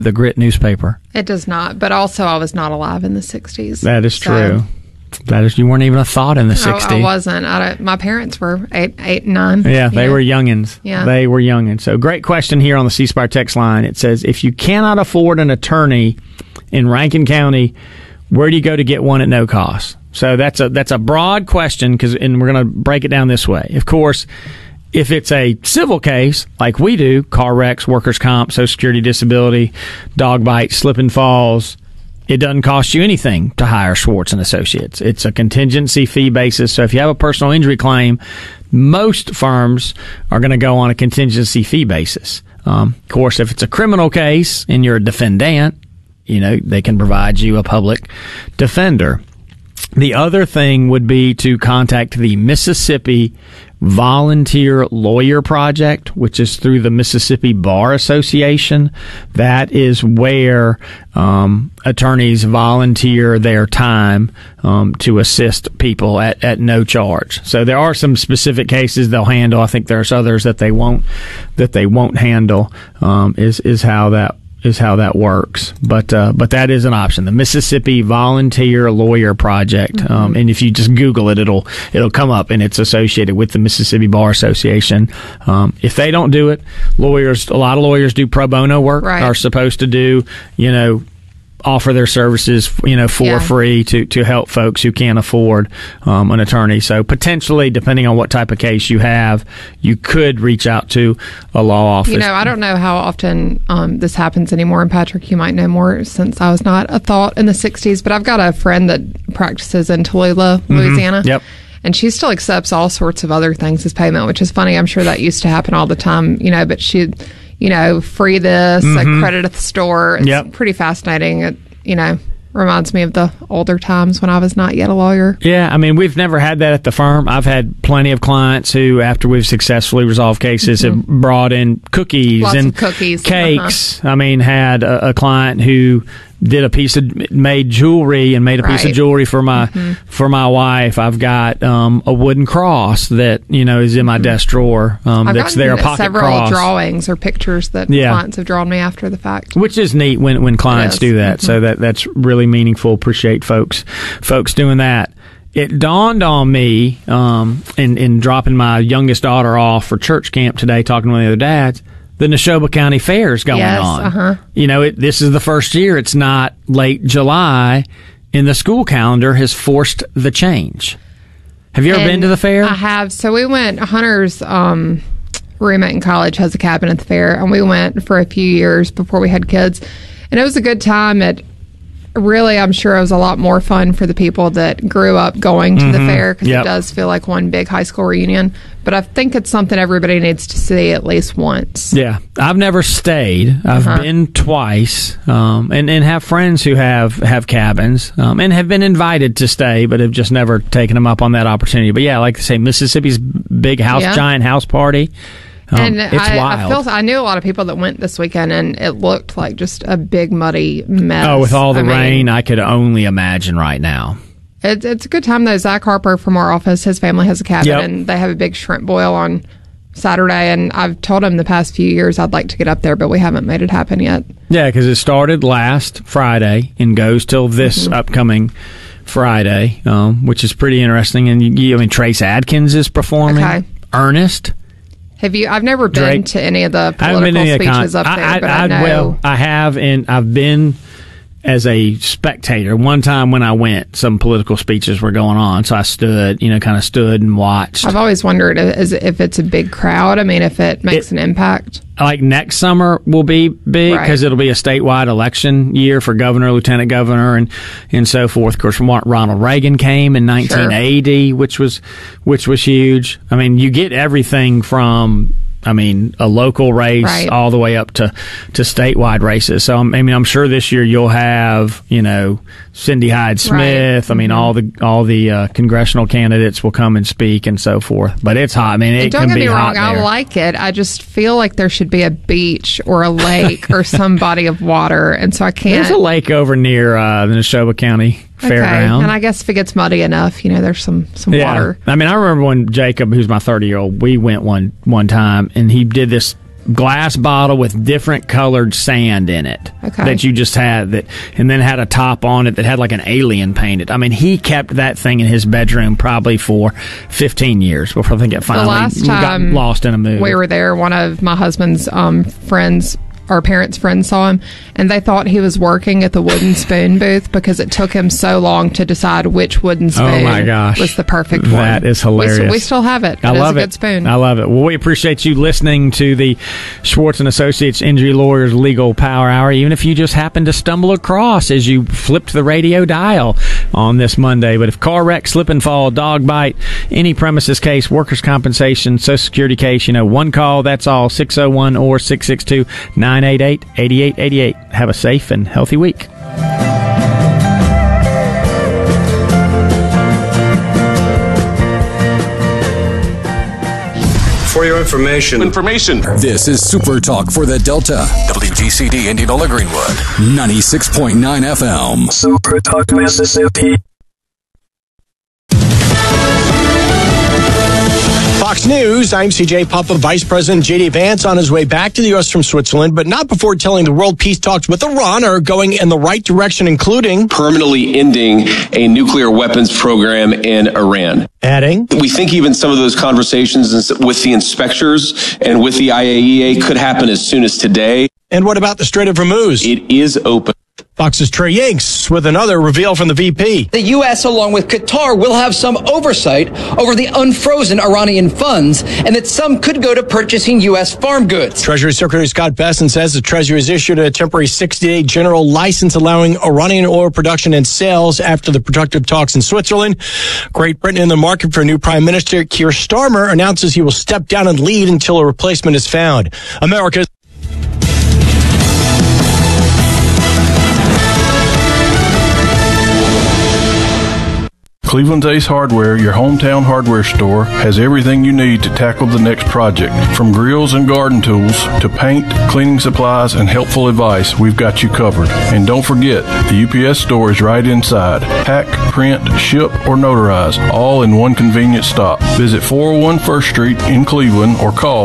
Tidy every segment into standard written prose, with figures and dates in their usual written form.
the Grit newspaper. It does not. But also, I was not alive in the 60s. That is true. That is, you weren't even a thought in the 60s. I wasn't. My parents were 8 and 9. Yeah, they were youngins. Yeah. They were youngins. So great question here on the C Spire text line. It says, if you cannot afford an attorney in Rankin County, where do you go to get one at no cost? So that's a broad question, and we're going to break it down this way. Of course, if it's a civil case, like we do, car wrecks, workers' comp, Social Security, disability, dog bites, slip and falls, it doesn't cost you anything to hire Schwartz & Associates. It's a contingency fee basis. So if you have a personal injury claim, most firms are going to go on a contingency fee basis. Of course, if it's a criminal case and you're a defendant, they can provide you a public defender. The other thing would be to contact the Mississippi Volunteer Lawyer Project, which is through the Mississippi Bar Association. That is where attorneys volunteer their time to assist people at no charge. So there are some specific cases they'll handle. I think there's others that they won't handle. Is how that works, but that is an option. The Mississippi Volunteer Lawyer Project, and if you just Google it, it'll come up, and it's associated with the Mississippi Bar Association. If they don't do it, a lot of lawyers do pro bono work. Right. Are supposed to do, offer their services, for free to help folks who can't afford an attorney. So potentially, depending on what type of case you have, you could reach out to a law office. I don't know how often this happens anymore. And Patrick, you might know more since I was not a thought in the 60s. But I've got a friend that practices in Tallulah, Louisiana. Yep. And she still accepts all sorts of other things as payment, which is funny. I'm sure that used to happen all the time, but she... free this, a credit at the store. It's pretty fascinating. It, reminds me of the older times when I was not yet a lawyer. Yeah, I mean, we've never had that at the firm. I've had plenty of clients who, after we've successfully resolved cases, have brought in cookies Lots and of cookies. Cakes. I mean, had a client who made jewelry and made a piece of jewelry for my wife. I've got a wooden cross that is in my desk drawer. That's there, a pocket several cross. Drawings or pictures that clients have drawn me after the fact, which is neat when clients do that. So that's really meaningful. Appreciate folks doing that. It dawned on me in dropping my youngest daughter off for church camp today, talking to one of the other dads. The Neshoba County Fair is going on. This is the first year it's not late July, and the school calendar has forced the change. Have you ever been to the fair? I have. So we went, Hunter's roommate in college has a cabin at the fair, and we went for a few years before we had kids. And it was a good time. Really, I'm sure it was a lot more fun for the people that grew up going to the fair, because it does feel like one big high school reunion. But I think it's something everybody needs to see at least once. Yeah. I've never stayed. I've been twice, and have friends who have cabins, and have been invited to stay, but have just never taken them up on that opportunity. But yeah, like I say, Mississippi's big giant house party. And it's wild. I knew a lot of people that went this weekend, and it looked like just a big muddy mess. Oh, with all the rain, I could only imagine right now. It's a good time, though. Zach Harper from our office, his family has a cabin, and they have a big shrimp boil on Saturday. And I've told him the past few years I'd like to get up there, but we haven't made it happen yet. Yeah, because it started last Friday and goes till this upcoming Friday, which is pretty interesting. And Trace Adkins is performing. Okay. Ernest. Have you? I've never been Drake. To any of the political speeches up there, but I know. Well, I have, and I've been as a spectator. One time when I went, some political speeches were going on, so I stood, kind of stood and watched. I've always wondered if it's a big crowd. I mean, if it makes an impact. Like next summer will be big because it'll be a statewide election year for governor, lieutenant governor, and so forth. Of course, Ronald Reagan came in 1980, which was huge. I mean, you get everything from a local race all the way up to statewide races. So I'm sure this year you'll have Cindy Hyde-Smith. All the congressional candidates will come and speak and so forth. But it's hot. It don't can get be me wrong. hot there. I like it. I just feel like there should be a beach or a lake or some body of water, and so I can't. There's a lake over near the Neshoba County Fairground. And I guess if it gets muddy enough, there's some water. I remember when Jacob, who's my 30-year-old, we went one time, and he did this glass bottle with different colored sand in it that you just had and then had a top on it that had like an alien painted. I mean, he kept that thing in his bedroom probably for 15 years before I think it finally got lost in a move. We were there. One of my husband's friends, our parents' friends, saw him, and they thought he was working at the wooden spoon booth because it took him so long to decide which wooden spoon was the perfect one. That is hilarious. We still have it. I love it. It's a good spoon. I love it. Well, we appreciate you listening to the Schwartz & Associates Injury Lawyers Legal Power Hour, even if you just happened to stumble across as you flipped the radio dial on this Monday. But if car wreck, slip and fall, dog bite, any premises case, workers' compensation, Social Security case, one call, that's all, 601 or 662-988-8888. Have a safe and healthy week. For your information. This is Super Talk for the Delta. WGCD Indianola Greenwood. 96.9 FM. Super Talk Mississippi. Fox News, I'm CJ Papa. Vice President J.D. Vance on his way back to the U.S. from Switzerland, but not before telling the world peace talks with Iran are going in the right direction, including permanently ending a nuclear weapons program in Iran. Adding, we think even some of those conversations with the inspectors and with the IAEA could happen as soon as today. And what about the Strait of Hormuz? It is open. Fox's Trey Yanks with another reveal from the VP. The U.S., along with Qatar, will have some oversight over the unfrozen Iranian funds, and that some could go to purchasing U.S. farm goods. Treasury Secretary Scott Bessent says the Treasury has issued a temporary 60-day general license allowing Iranian oil production and sales after the productive talks in Switzerland. Great Britain in the market for a new Prime Minister. Keir Starmer announces he will step down and lead until a replacement is found. America's Cleveland's Ace Hardware, your hometown hardware store, has everything you need to tackle the next project. From grills and garden tools to paint, cleaning supplies, and helpful advice, we've got you covered. And don't forget, the UPS store is right inside. Pack, print, ship, or notarize, all in one convenient stop. Visit 401 First Street in Cleveland or call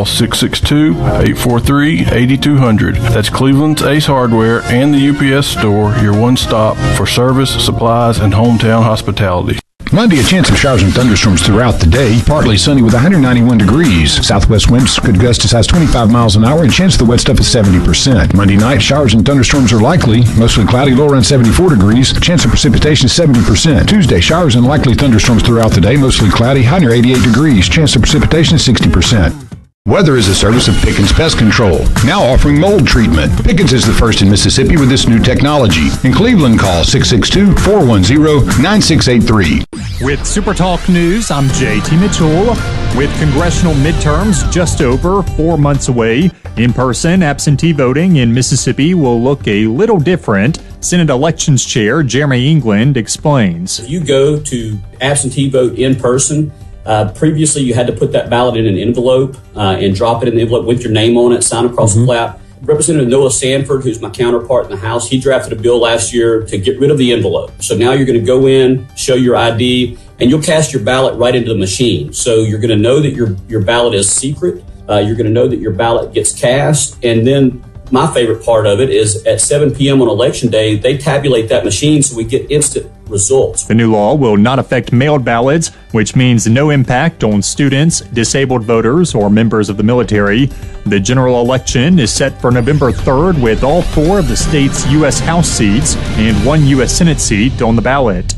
662-843-8200. That's Cleveland's Ace Hardware and the UPS store, your one stop for service, supplies, and hometown hospitality. Monday, a chance of showers and thunderstorms throughout the day. Partly sunny with 191 degrees. Southwest winds could gust as high as 25 miles an hour and chance of the wet stuff is 70%. Monday night, showers and thunderstorms are likely. Mostly cloudy, low around 74 degrees. Chance of precipitation is 70%. Tuesday, showers and likely thunderstorms throughout the day. Mostly cloudy, high near 88 degrees. Chance of precipitation is 60%. Weather is a service of Pickens Pest Control, now offering mold treatment. Pickens is the first in Mississippi with this new technology. In Cleveland, call 662-410-9683. With Super Talk News, I'm JT Mitchell. With congressional midterms just over 4 months away, in-person absentee voting in Mississippi will look a little different. Senate Elections Chair Jeremy England explains. If you go to absentee vote in person, previously, you had to put that ballot in an envelope and drop it in the envelope with your name on it, sign across the flap. Representative Noah Sanford, who's my counterpart in the House, he drafted a bill last year to get rid of the envelope. So now you're going to go in, show your ID, and you'll cast your ballot right into the machine. So you're going to know that your ballot is secret. You're going to know that your ballot gets cast. And then my favorite part of it is at 7 p.m. on Election Day, they tabulate that machine so we get instant results. The new law will not affect mailed ballots, which means no impact on students, disabled voters, or members of the military. The general election is set for November 3rd with all 4 of the state's U.S. House seats and 1 U.S. Senate seat on the ballot.